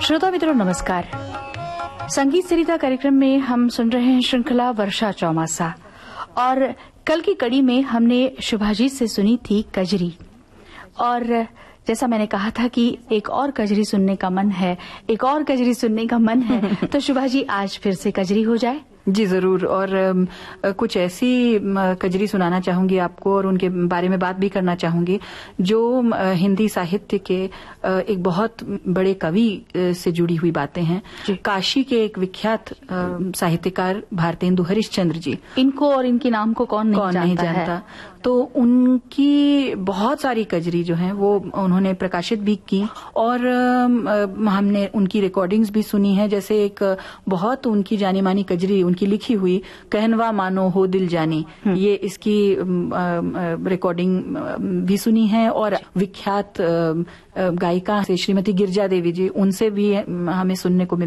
श्रोता मित्रों नमस्कार। संगीत सरिता कार्यक्रम में हम सुन रहे हैं श्रृंखला वर्षा चौमासा, और कल की कड़ी में हमने शुभाजीत से सुनी थी कजरी। और जैसा मैंने कहा था कि एक और कजरी सुनने का मन है, तो शुभाजी आज फिर से कजरी हो जाए। जी जरूर। और कुछ ऐसी कजरी सुनाना चाहूंगी आपको और उनके बारे में बात भी करना चाहूंगी जो हिंदी साहित्य के एक बहुत बड़े कवि से जुड़ी हुई बातें हैं। काशी के एक विख्यात साहित्यकार भारतेंदु हरिश्चंद्र जी, इनको और इनके नाम को कौन नहीं जानता। तो उनकी बहुत सारी कजरी जो हैं वो उन्होंने प्रकाशित भी की, और हमने उनकी रिकॉर्डिंग्स भी सुनी है। जैसे एक बहुत उनकी जानी मानी कजरी उनकी लिखी हुई कहनवा मानो हो दिल जानी, ये इसकी रिकॉर्डिंग भी सुनी है। और विख्यात गायिका से श्रीमती गिरजा देवी जी, उनसे भी हमें सुनने को